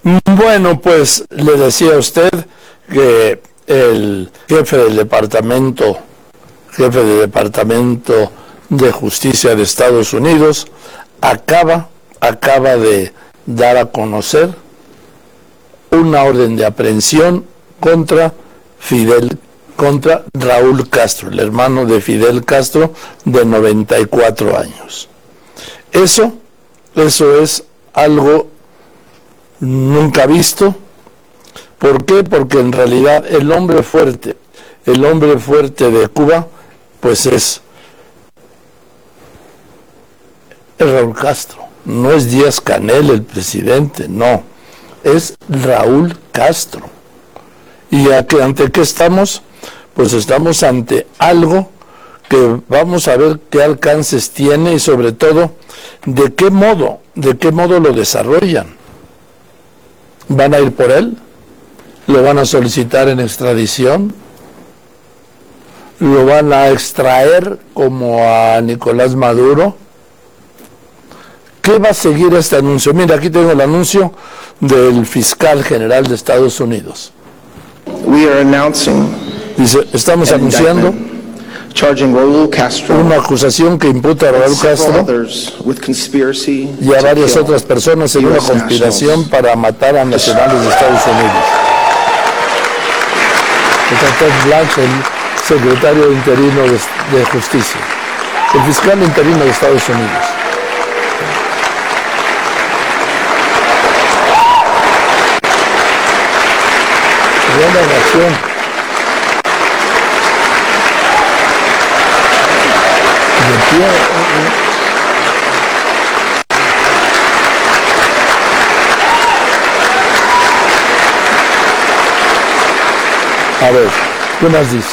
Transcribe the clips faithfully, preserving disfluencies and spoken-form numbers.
Bueno, pues le decía a usted que el jefe del departamento, jefe del Departamento de Justicia de Estados Unidos, acaba, acaba de dar a conocer una orden de aprehensión contra Fidel, contra Raúl Castro, el hermano de Fidel Castro, de noventa y cuatro años. Eso, eso es algo nunca visto. ¿Por qué? Porque en realidad el hombre fuerte, el hombre fuerte de Cuba, pues es, es Raúl Castro. No es Díaz-Canel el presidente, no. Es Raúl Castro. ¿Y a qué, ante qué estamos? Pues estamos ante algo que vamos a ver qué alcances tiene y sobre todo de qué modo, de qué modo lo desarrollan. ¿Van a ir por él? ¿Lo van a solicitar en extradición? ¿Lo van a extraer como a Nicolás Maduro? ¿Qué va a seguir este anuncio? Mira, aquí tengo el anuncio del fiscal general de Estados Unidos. We are announcing Dice, estamos anunciando charging Raúl Castro una acusación que imputa a Raúl Castro y a varias otras personas en una conspiración para matar a nacionales de Estados Unidos. Está Ted Blanche, el secretario interino de, de Justicia, el fiscal interino de Estados Unidos. Buena reacción. De pie. A ver, ¿qué más dice?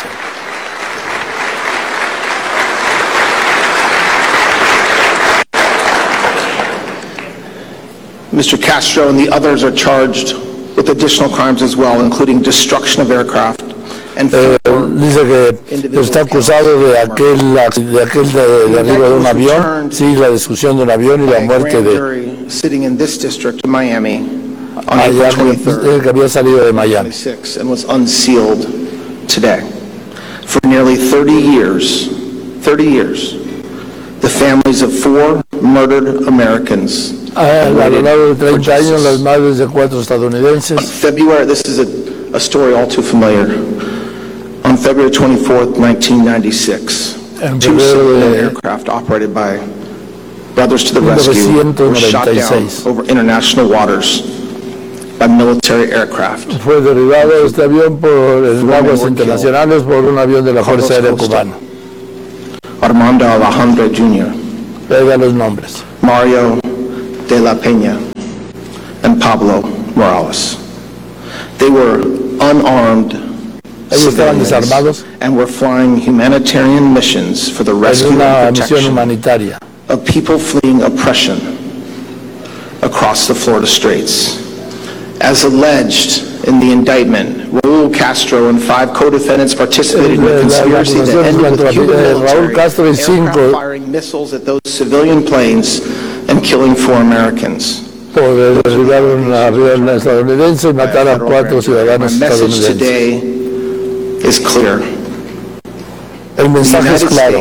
Mister Castro and the others are charged with additional crimes as well, including destruction of aircraft. And eh, dice que está acusado de aquel, de aquel de, de arriba de un avión, sí, la destrucción de un avión y la muerte de... Sitting in this district of Miami on allá April twenty-third, que había salido de Miami. and was unsealed today. For nearly thirty years, thirty years, the families of four murdered Americans. A lo largo de treinta años, las madres de cuatro estadounidenses. On February, this is a, a story all too familiar. On February twenty-fourth, nineteen ninety-six, two civilian aircraft operated by Brothers to the Rescue were shot down over international waters by military aircraft. Fue derribado este avión por en aguas internacionales por un avión de la Fuerza Aérea Cubana. Armando Alejandro junior Pega los nombres. Mario de la Peña and Pablo Morales. They were unarmed Ellos estaban desarmados and were flying humanitarian missions for the rescue and protection of people fleeing oppression across the Florida Straits. As alleged in the indictment, Raúl Castro and five co-defendants participated in a conspiracy that ended with Cuban military aircraft firing missiles at those civilian planes and killing four Americans. Por derribar un avión estadounidense y matar a cuatro ciudadanos estadounidenses. Is clear. El mensaje es claro.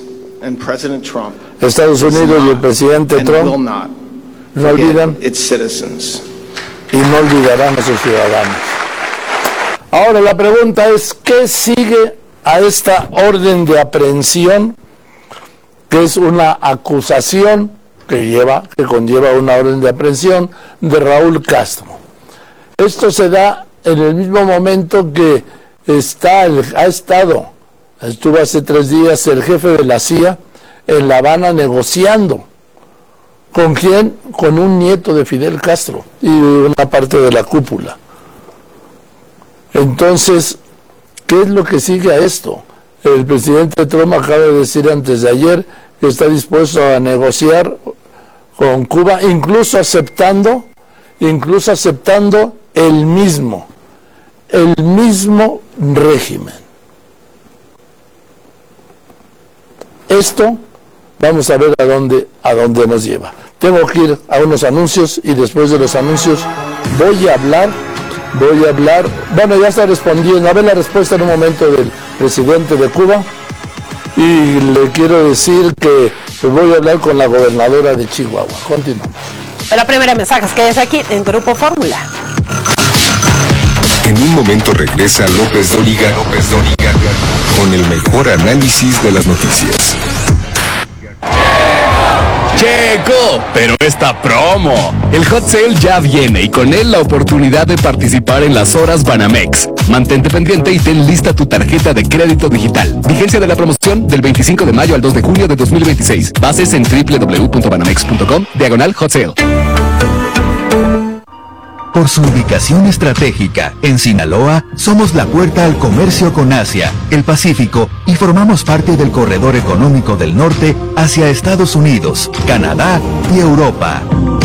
Estados Unidos y el presidente Trump no olvidan y no olvidarán a sus ciudadanos. Ahora la pregunta es, ¿qué sigue a esta orden de aprehensión, que es una acusación que lleva, que conlleva una orden de aprehensión de Raúl Castro? Esto se da en el mismo momento que Está, ha estado, estuvo hace tres días el jefe de la C I A en La Habana negociando. ¿Con quién? Con un nieto de Fidel Castro y una parte de la cúpula. Entonces, ¿qué es lo que sigue a esto? El presidente Trump acaba de decir antes de ayer que está dispuesto a negociar con Cuba, incluso aceptando, incluso aceptando el mismo. el mismo régimen. Esto vamos a ver a dónde, a dónde nos lleva. Tengo que ir a unos anuncios y después de los anuncios voy a hablar, voy a hablar, bueno, ya está respondiendo, a ver la respuesta en un momento del presidente de Cuba, y le quiero decir que voy a hablar con la gobernadora de Chihuahua. Continuamos. La primera mensaje que es aquí en Grupo Fórmula. En un momento regresa López Dóriga, López Dóriga, con el mejor análisis de las noticias. Checo, pero esta promo. El hot sale ya viene y con él la oportunidad de participar en las horas Banamex. Mantente pendiente y ten lista tu tarjeta de crédito digital. Vigencia de la promoción del veinticinco de mayo al dos de junio de dos mil veintiséis. Bases en doble u doble u doble u punto banamex punto com, diagonal hot sale. Por su ubicación estratégica, en Sinaloa, somos la puerta al comercio con Asia, el Pacífico y formamos parte del corredor económico del norte hacia Estados Unidos, Canadá y Europa.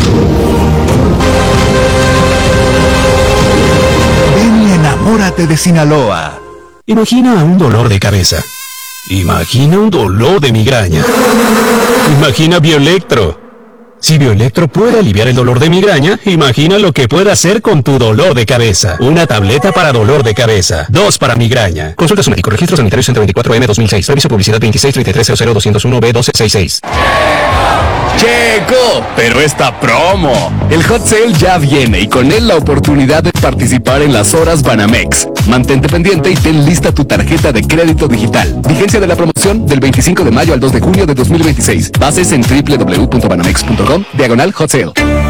Ven y enamórate de Sinaloa. Imagina un dolor de cabeza. Imagina un dolor de migraña. Imagina Bioelectro. Si Bioelectro puede aliviar el dolor de migraña, imagina lo que puede hacer con tu dolor de cabeza. Una tableta para dolor de cabeza. Dos para migraña. Consulta su médico. Registro Sanitario ciento veinticuatro M dos mil seis. Reviso publicidad veintiséis treinta y tres cero cero doscientos uno B doce sesenta y seis. Checo, pero esta promo. El hot sale ya viene y con él la oportunidad de participar en las horas Banamex. Mantente pendiente y ten lista tu tarjeta de crédito digital. Vigencia de la promoción del veinticinco de mayo al dos de junio de dos mil veintiséis. Bases en doble u doble u doble u punto banamex punto com, diagonal hot sale.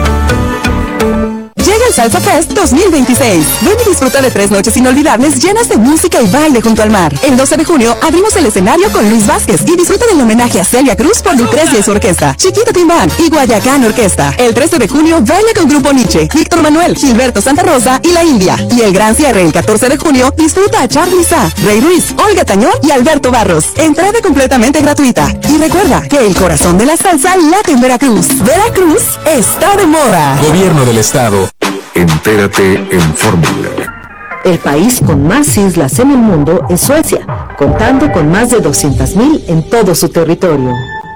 Llega el Salsa Fest dos mil veintiséis. Ven y disfruta de tres noches inolvidables llenas de música y baile junto al mar. El doce de junio abrimos el escenario con Luis Vázquez y disfruta del homenaje a Celia Cruz por Lucrecia y su orquesta, Chiquita Timbán y Guayacán Orquesta. El trece de junio baila con Grupo Nietzsche, Víctor Manuel, Gilberto Santa Rosa y La India. Y el gran cierre el catorce de junio disfruta a Charly Sá, Rey Ruiz, Olga Tañón y Alberto Barros. Entrada completamente gratuita. Y recuerda que el corazón de la salsa late en Veracruz. Veracruz está de moda. Gobierno del Estado. Entérate en Fórmula. El país con más islas en el mundo es Suecia, contando con más de doscientas mil en todo su territorio.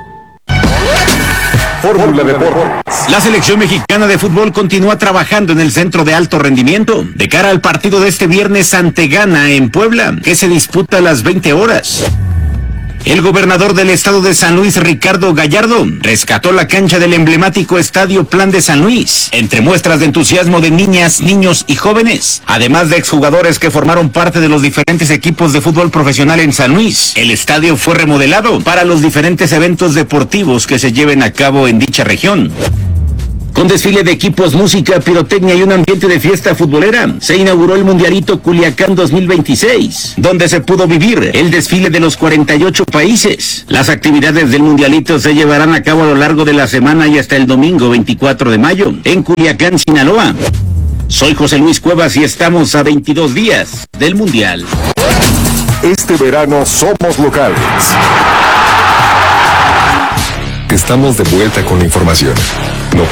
Fórmula Deportes. La selección mexicana de fútbol continúa trabajando en el centro de alto rendimiento de cara al partido de este viernes ante Ghana en Puebla, que se disputa a las veinte horas. El gobernador del estado de San Luis, Ricardo Gallardo, rescató la cancha del emblemático Estadio Plan de San Luis, entre muestras de entusiasmo de niñas, niños y jóvenes, además de exjugadores que formaron parte de los diferentes equipos de fútbol profesional en San Luis. El estadio fue remodelado para los diferentes eventos deportivos que se lleven a cabo en dicha región. Con desfile de equipos, música, pirotecnia y un ambiente de fiesta futbolera, se inauguró el Mundialito Culiacán dos mil veintiséis, donde se pudo vivir el desfile de los cuarenta y ocho países. Las actividades del Mundialito se llevarán a cabo a lo largo de la semana y hasta el domingo veinticuatro de mayo, en Culiacán, Sinaloa. Soy José Luis Cuevas y estamos a veintidós días del Mundial. Este verano somos locales. Estamos de vuelta con la información.